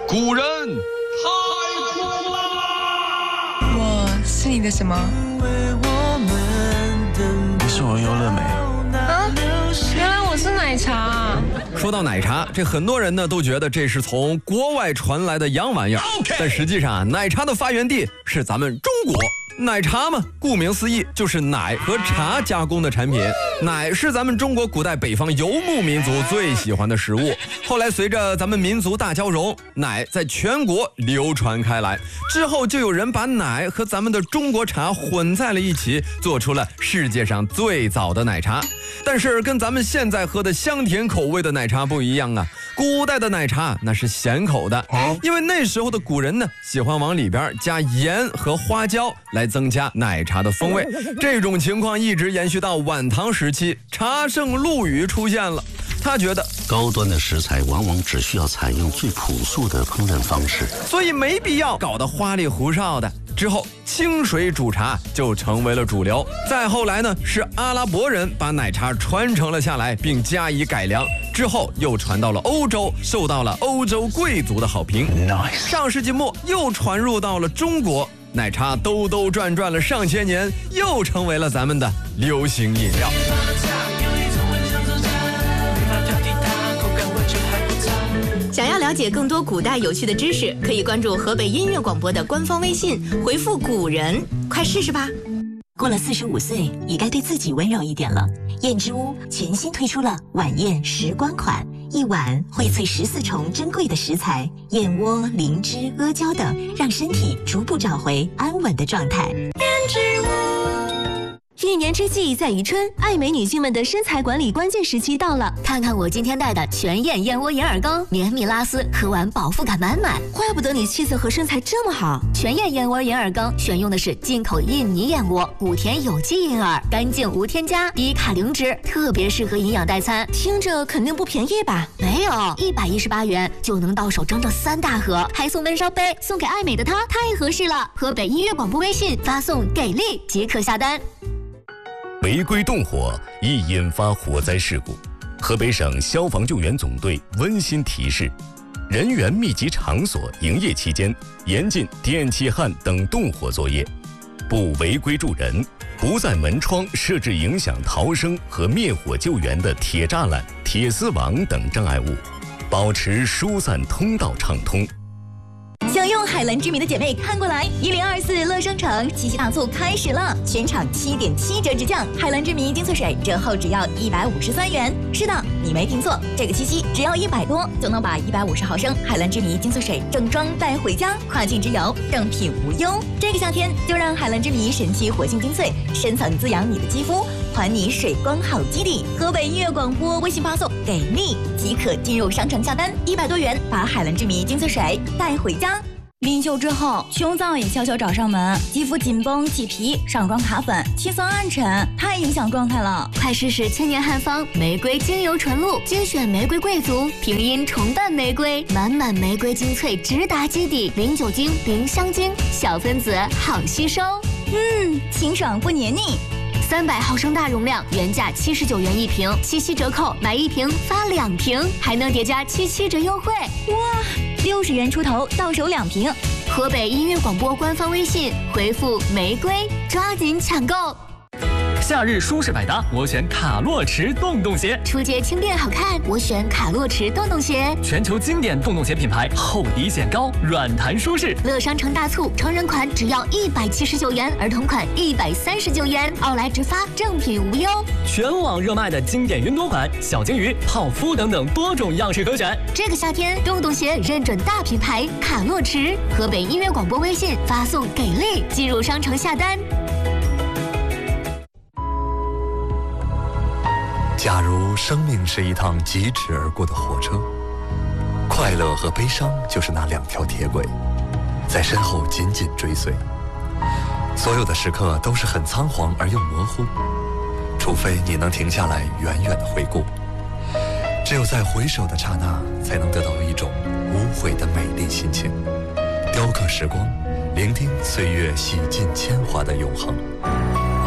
古人太酷了！ 我是你的什么？ 你是我优乐美啊，原来我是奶茶。 说到奶茶，这很多人呢都觉得这是从国外传来的洋玩意儿，但实际上奶茶的发源地是咱们中国。奶茶嘛，顾名思义就是奶和茶加工的产品。奶是咱们中国古代北方游牧民族最喜欢的食物。后来随着咱们民族大交融，奶在全国流传开来，之后就有人把奶和咱们的中国茶混在了一起，做出了世界上最早的奶茶。但是跟咱们现在喝的香甜口味的奶茶不一样啊，古代的奶茶那是咸口的，因为那时候的古人呢喜欢往里边加盐和花椒来增加奶茶的风味。这种情况一直延续到晚唐时期，茶圣陆羽出现了。他觉得高端的食材往往只需要采用最朴素的烹饪方式， 所以没必要搞得花里胡哨的。之后清水煮茶就成为了主流。再后来呢，是阿拉伯人把奶茶传承了下来，并加以改良，之后又传到了欧洲，受到了欧洲贵族的好评。上世纪末又传入到了中国，奶茶兜兜转转了上千年，又成为了咱们的流行饮料。 想要了解更多古代有趣的知识，可以关注河北音乐广播的官方微信，回复古人，快试试吧。 过了45岁，也该对自己温柔一点了。燕之屋全新推出了晚宴时光款，一碗荟萃14重珍贵的食材，燕窝、灵芝、阿胶等，让身体逐步找回安稳的状态。燕之屋。 一年之计在于春，爱美女性们的身材管理关键时期到了。 看看我今天带的全燕燕窝银耳羹，绵密拉丝，喝完饱腹感满满。 怪不得你气色和身材这么好。 全燕燕窝银耳羹选用的是进口印尼燕窝，谷田有机银耳，干净无添加，低卡零脂，特别适合营养代餐。 听着肯定不便宜吧？ 没有，118元就能到手整整3大盒，还送闷烧杯，送给爱美的她，太合适了。河北音乐广播微信发送给力即可下单。 违规动火易引发火灾事故，河北省消防救援总队温馨提示：人员密集场所营业期间，严禁电气焊等动火作业，不违规助人，不在门窗设置影响逃生和灭火救援的铁栅栏、铁丝网等障碍物，保持疏散通道畅通。 想用海蓝之谜的姐妹看过来，1024乐商城七夕大促开始了，全场7.7折直降，海蓝之谜精粹水折后只要153元。是的，你没听错，这个七夕只要100多就能把150毫升海蓝之谜精粹水正装带回家，跨境直邮，正品无忧。这个夏天就让海蓝之谜神奇活性精粹深层滋养你的肌肤，还你水光好基底。河北音乐广播微信发送给力即可进入商城下单，100多元把海蓝之谜精粹水带回家。 临休之后，胸燥也悄悄找上门，肌肤紧绷、起皮、上妆卡粉、气色暗沉，太影响状态了。 快试试千年汉方玫瑰精油纯露，精选玫瑰贵族，平阴重瓣玫瑰，满满玫瑰精粹直达基底，零酒精、零香精，小分子好吸收。 清爽不黏腻。 300毫升大容量，原价79元一瓶，七夕折扣买1瓶发2瓶，还能叠加77折优惠。 哇，60元出头到手2瓶。 河北音乐广播官方微信回复玫瑰，抓紧抢购。 夏日舒适百搭，我选卡洛驰洞洞鞋。 出街轻便好看，我选卡洛驰洞洞鞋。 全球经典洞洞鞋品牌，厚底显高，软弹舒适。 乐商城大促，成人款只要179元，儿童款139元，奥莱直发，正品无忧。 全网热卖的经典云朵款，小金鱼、泡芙等等多种样式可选。 这个夏天，洞洞鞋认准大品牌卡洛驰。河北音乐广播微信发送给力，进入商城下单。 假如生命是一趟疾驰而过的火车，快乐和悲伤就是那2条铁轨，在身后紧紧追随。所有的时刻都是很仓皇而又模糊，除非你能停下来远远的回顾。只有在回首的刹那，才能得到一种无悔的美丽心情，雕刻时光，聆听岁月洗尽铅华的永恒。